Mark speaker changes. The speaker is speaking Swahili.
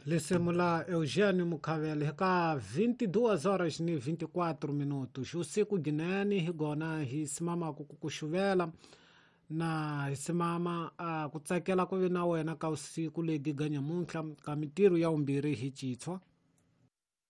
Speaker 1: Lissemula Eugênio Mukavele ka 22 horas ni 24 minutos. Usiku Guinéani higona hisimama kukushuvela na hisimama kutsakela kuvi na wena ka usiku legi ganya muntlha ka mitiru ya umbirhi hi citswa